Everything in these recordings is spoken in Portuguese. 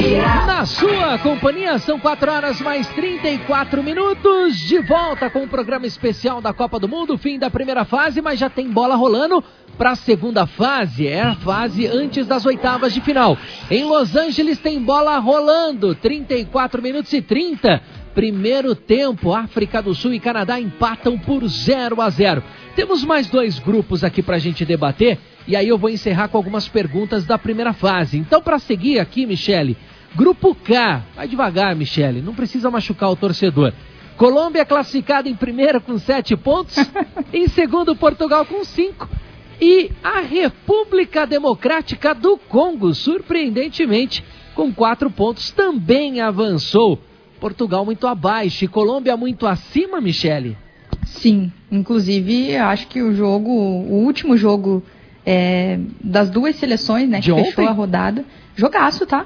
Na sua companhia, são 4 horas mais 34 minutos, de volta com o programa especial da Copa do Mundo, fim da primeira fase, mas já tem bola rolando para a segunda fase, é a fase antes das oitavas de final. Em Los Angeles tem bola rolando, 34 minutos e 30, primeiro tempo, África do Sul e Canadá empatam por 0-0. Temos mais 2 grupos aqui para a gente debater, e aí eu vou encerrar com algumas perguntas da primeira fase. Então, para seguir aqui, Michele, Grupo K, vai devagar, Michele, não precisa machucar o torcedor. Colômbia classificada em primeiro com 7 pontos, em segundo Portugal com 5, e a República Democrática do Congo, surpreendentemente, com 4 pontos, também avançou. Portugal muito abaixo e Colômbia muito acima, Michele? Sim, inclusive acho que o último jogo das duas seleções, né, que fechou a rodada, jogaço, tá?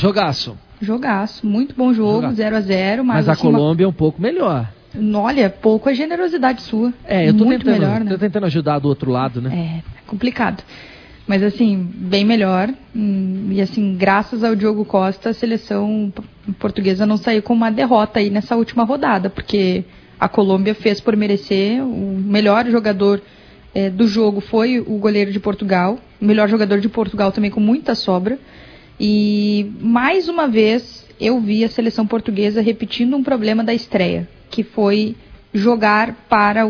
Jogaço, muito bom jogo, 0-0. Mas a Colômbia é um pouco melhor. Olha, pouco a generosidade sua. Eu tô muito melhor, né? Tô tentando ajudar do outro lado, né? É complicado. Mas assim, bem melhor. E assim, graças ao Diogo Costa, a seleção portuguesa não saiu com uma derrota aí nessa última rodada, porque a Colômbia fez por merecer. O melhor jogador do jogo foi o goleiro de Portugal. O melhor jogador de Portugal também com muita sobra. E mais uma vez eu vi a seleção portuguesa repetindo um problema da estreia, que foi jogar para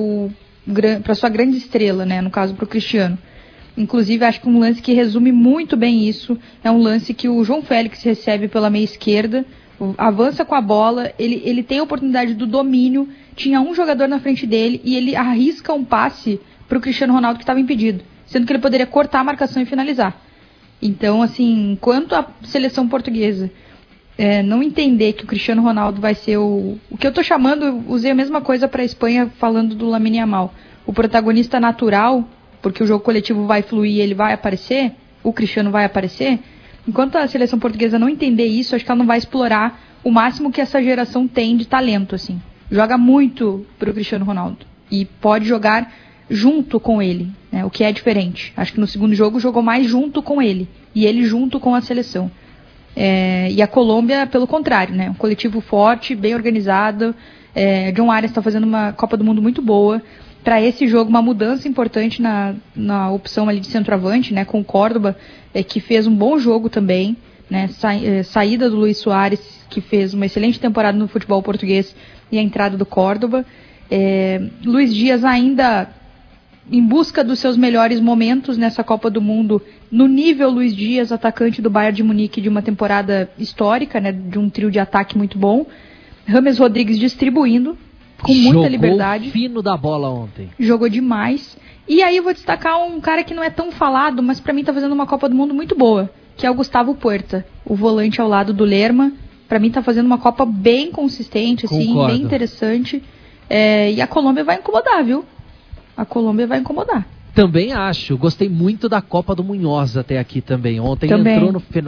a sua grande estrela, né? No caso para o Cristiano. Inclusive acho que um lance que resume muito bem isso é um lance que o João Félix recebe pela meia esquerda, avança com a bola, ele tem a oportunidade do domínio, tinha um jogador na frente dele e ele arrisca um passe para o Cristiano Ronaldo que estava impedido, sendo que ele poderia cortar a marcação e finalizar. Então, assim, enquanto a seleção portuguesa não entender que o Cristiano Ronaldo vai ser o que eu estou chamando, eu usei a mesma coisa para a Espanha falando do Lamine Yamal, o protagonista natural, porque o jogo coletivo vai fluir e ele vai aparecer, o Cristiano vai aparecer, enquanto a seleção portuguesa não entender isso, acho que ela não vai explorar o máximo que essa geração tem de talento, assim. Joga muito pro Cristiano Ronaldo e pode jogar junto com ele, né, o que é diferente. Acho que no segundo jogo jogou mais junto com ele, e ele junto com a seleção. E a Colômbia, pelo contrário, né, um coletivo forte, bem organizado. John Arias está fazendo uma Copa do Mundo muito boa. Para esse jogo, uma mudança importante na opção ali de centroavante, né, com o Córdoba, que fez um bom jogo também, né, saída do Luis Soares, que fez uma excelente temporada no futebol português, e a entrada do Córdoba. Luiz Dias ainda em busca dos seus melhores momentos nessa Copa do Mundo, no nível Luiz Dias, atacante do Bayern de Munique de uma temporada histórica, né, de um trio de ataque muito bom. James Rodrigues distribuindo com muita liberdade. Jogou fino da bola ontem. Jogou demais. E aí eu vou destacar um cara que não é tão falado, mas pra mim tá fazendo uma Copa do Mundo muito boa, que é o Gustavo Puerta, o volante ao lado do Lerma. Pra mim tá fazendo uma Copa bem consistente, assim, bem interessante. E a Colômbia vai incomodar, viu? A Colômbia vai incomodar. Também acho. Gostei muito da Copa do Munhoz até aqui também. Ontem entrou no final.